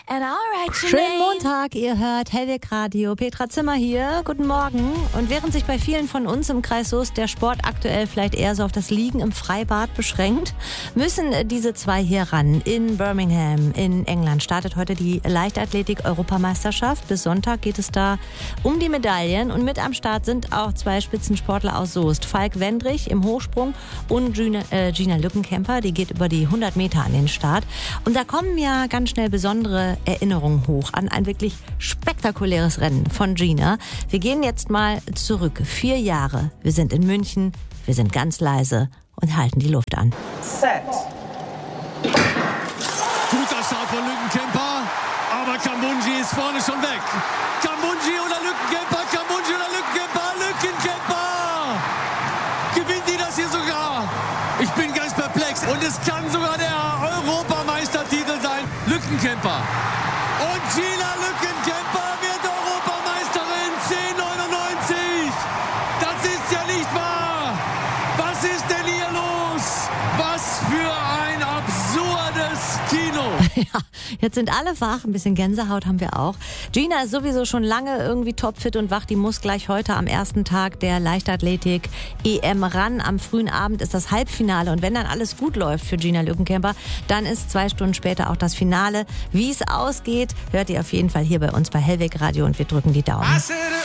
Schönen Montag, ihr hört Hellweg Radio. Petra Zimmer hier, guten Morgen. Und während sich bei vielen von uns im Kreis Soest der Sport aktuell vielleicht eher so auf das Liegen im Freibad beschränkt, müssen diese zwei hier ran. In Birmingham in England startet heute die Leichtathletik-Europameisterschaft. Bis Sonntag geht es da um die Medaillen. Und mit am Start sind auch zwei Spitzensportler aus Soest. Falk Wendrich im Hochsprung und Gina Lückenkämper, die geht über die 100 Meter an den Start. Und da kommen ja ganz schnell besondere Erinnerungen hoch an ein wirklich spektakuläres Rennen von Gina. Wir gehen jetzt mal zurück. 4 Jahre. Wir sind in München. Wir sind ganz leise und halten die Luft an. Set. Guter Start von Lückenkämper, aber Kambundji ist vorne schon weg. Kambundji oder Lückenkämper, Kambundji oder Lückenkämper, Lückenkämper! Gewinnt die das hier sogar? Ich bin ganz perplex und es kann sogar der Europameistertitel sein. Lückenkämper. Und Gina Lückenkämper wird Europameisterin 10,99. Das ist ja nicht wahr. Was ist denn hier los? Was für ein absurdes Kino. Ja, jetzt sind alle wach. Ein bisschen Gänsehaut haben wir auch. Gina ist sowieso schon lange irgendwie topfit und wach. Die muss gleich heute am ersten Tag der Leichtathletik-EM ran. Am frühen Abend ist das Halbfinale. Und wenn dann alles gut läuft für Gina Lückenkämper, dann ist 2 Stunden später auch das Finale. Wie es ausgeht, hört ihr auf jeden Fall hier bei uns bei Hellweg Radio und wir drücken die Daumen.